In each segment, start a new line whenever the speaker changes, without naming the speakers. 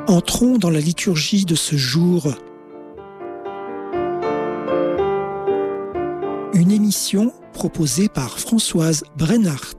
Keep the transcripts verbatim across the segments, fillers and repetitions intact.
Entrons dans la liturgie de ce jour. Une émission proposée par Françoise Brennart.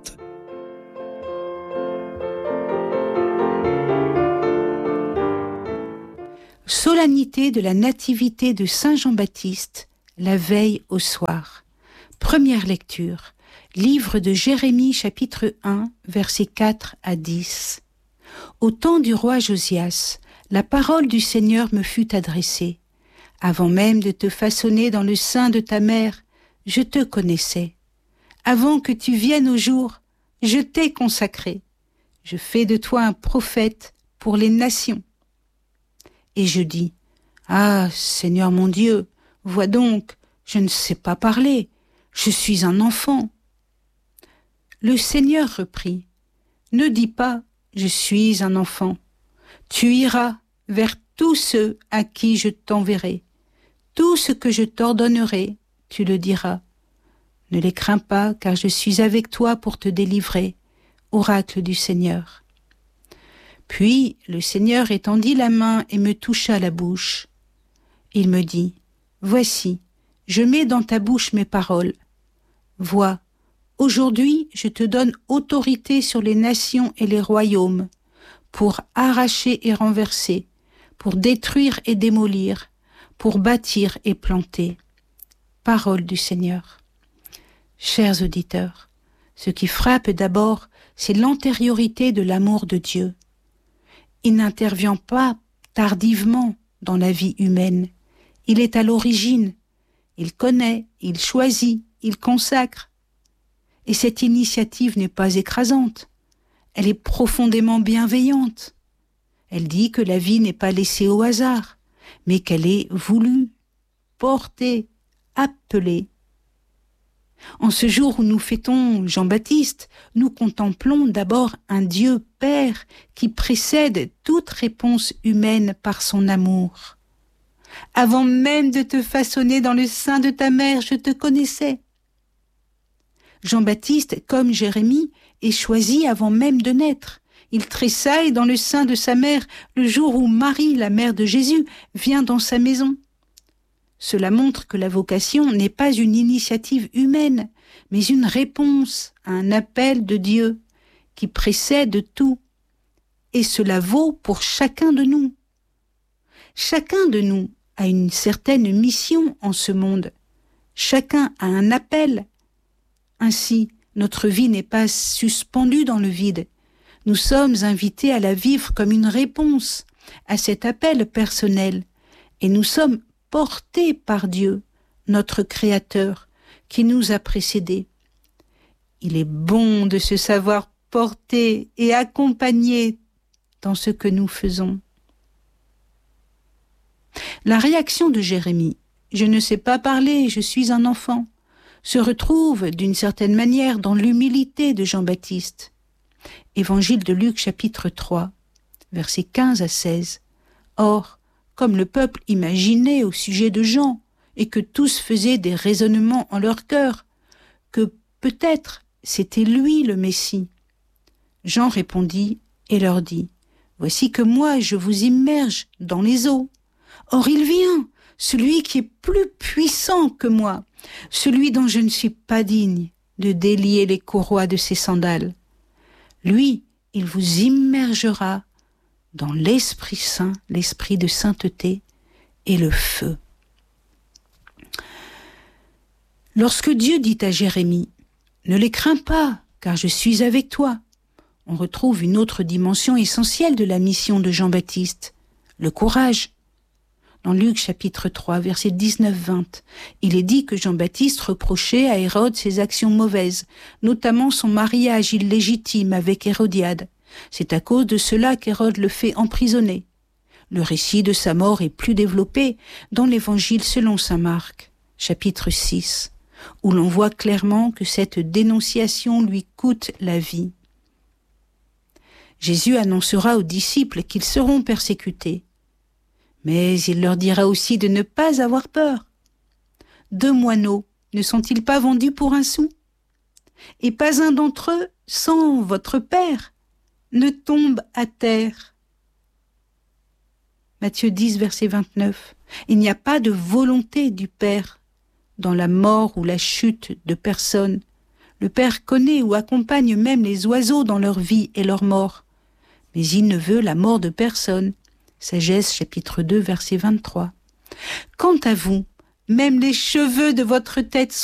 Solennité de la nativité de Saint Jean-Baptiste, la veille au soir. Première lecture, livre de Jérémie chapitre un, versets quatre à dix. Au temps du roi Josias, la parole du Seigneur me fut adressée. Avant même de te façonner dans le sein de ta mère, je te connaissais. Avant que tu viennes au jour, je t'ai consacré. Je fais de toi un prophète pour les nations. Et je dis, ah, Seigneur mon Dieu, vois donc, je ne sais pas parler, je suis un enfant. Le Seigneur reprit, ne dis pas, je suis un enfant. Tu iras vers tous ceux à qui je t'enverrai. Tout ce que je t'ordonnerai, tu le diras. Ne les crains pas, car je suis avec toi pour te délivrer. Oracle du Seigneur. Puis le Seigneur étendit la main et me toucha la bouche. Il me dit, voici, je mets dans ta bouche mes paroles. Vois, aujourd'hui je te donne autorité sur les nations et les royaumes, pour arracher et renverser, pour détruire et démolir, pour bâtir et planter. Parole du Seigneur. Chers auditeurs, ce qui frappe d'abord, c'est l'antériorité de l'amour de Dieu. Il n'intervient pas tardivement dans la vie humaine. Il est à l'origine. Il connaît, il choisit, il consacre. Et cette initiative n'est pas écrasante. Elle est profondément bienveillante. Elle dit que la vie n'est pas laissée au hasard, mais qu'elle est voulue, portée, appelée. En ce jour où nous fêtons Jean-Baptiste, nous contemplons d'abord un Dieu Père qui précède toute réponse humaine par son amour. Avant même de te façonner dans le sein de ta mère, je te connaissais. Jean-Baptiste, comme Jérémie, est choisi avant même de naître. Il tressaille dans le sein de sa mère le jour où Marie, la mère de Jésus, vient dans sa maison. Cela montre que la vocation n'est pas une initiative humaine, mais une réponse à un appel de Dieu qui précède tout. Et cela vaut pour chacun de nous. Chacun de nous a une certaine mission en ce monde. Chacun a un appel. Ainsi, notre vie n'est pas suspendue dans le vide. Nous sommes invités à la vivre comme une réponse à cet appel personnel. Et nous sommes portés par Dieu, notre Créateur, qui nous a précédés. Il est bon de se savoir porté et accompagné dans ce que nous faisons. La réaction de Jérémie, « Je ne sais pas parler, je suis un enfant », se retrouve d'une certaine manière dans l'humilité de Jean-Baptiste. Évangile de Luc chapitre trois, versets quinze à seize. Or, comme le peuple imaginait au sujet de Jean, et que tous faisaient des raisonnements en leur cœur, que peut-être c'était lui le Messie. Jean répondit et leur dit, « Voici que moi je vous immerge dans les eaux. Or il vient, celui qui est plus puissant que moi, celui dont je ne suis pas digne de délier les courroies de ses sandales. Lui, il vous immergera dans l'Esprit Saint, l'Esprit de sainteté et le feu. » Lorsque Dieu dit à Jérémie, « Ne les crains pas, car je suis avec toi », on retrouve une autre dimension essentielle de la mission de Jean-Baptiste, le courage. Dans Luc chapitre trois, versets dix-neuf à vingt, il est dit que Jean-Baptiste reprochait à Hérode ses actions mauvaises, notamment son mariage illégitime avec Hérodiade. C'est à cause de cela qu'Hérode le fait emprisonner. Le récit de sa mort est plus développé dans l'Évangile selon saint Marc, chapitre six, où l'on voit clairement que cette dénonciation lui coûte la vie. Jésus annoncera aux disciples qu'ils seront persécutés. Mais il leur dira aussi de ne pas avoir peur. Deux moineaux ne sont-ils pas vendus pour un sou? Et pas un d'entre eux, sans votre Père, ne tombe à terre. Matthieu dix, verset vingt-neuf. Il n'y a pas de volonté du Père dans la mort ou la chute de personne. Le Père connaît ou accompagne même les oiseaux dans leur vie et leur mort. Mais il ne veut la mort de personne. Sagesse, chapitre deux, verset vingt-trois. Quant à vous, même les cheveux de votre tête